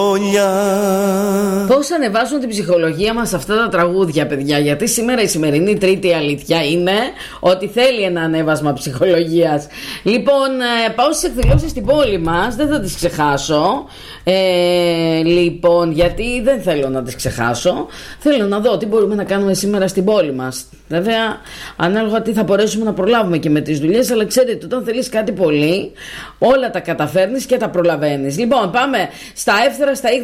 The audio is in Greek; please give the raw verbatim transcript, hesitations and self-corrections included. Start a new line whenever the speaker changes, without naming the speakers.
Πώς ανεβάζουν την ψυχολογία μας αυτά τα τραγούδια, παιδιά? Γιατί σήμερα η σημερινή Τρίτη αλήθεια είναι ότι θέλει ένα ανέβασμα ψυχολογίας. Λοιπόν, πάω στις εκδηλώσεις στην πόλη μας, δεν θα τις ξεχάσω. ε, Λοιπόν, γιατί δεν θέλω να τις ξεχάσω. Θέλω να δω τι μπορούμε να κάνουμε σήμερα στην πόλη μας. Βέβαια, ανάλογα τι θα μπορέσουμε να προλάβουμε και με τις δουλειές. Αλλά ξέρετε, όταν θέλεις κάτι πολύ, όλα τα καταφέρνεις και τα προλαβαίνεις. Λοιπόν, πάμε στα εύθερα, στα